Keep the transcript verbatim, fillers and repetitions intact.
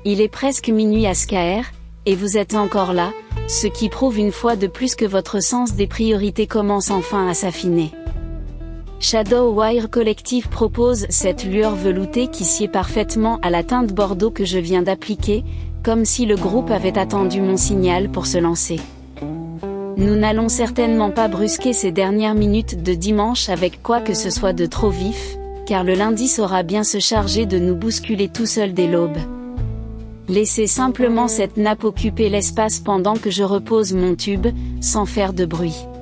Il est presque minuit à Skaer, et vous êtes encore là, ce qui prouve une fois de plus que votre sens des priorités commence enfin à s'affiner. Shadowwire Collective propose cette lueur veloutée qui sied parfaitement à la teinte bordeaux que je viens d'appliquer, comme si le groupe avait attendu mon signal pour se lancer. Nous n'allons certainement pas brusquer ces dernières minutes de dimanche avec quoi que ce soit de trop vif, car le lundi saura bien se charger de nous bousculer tout seul dès l'aube. Laissez simplement cette nappe occuper l'espace pendant que je repose mon tube, sans faire de bruit.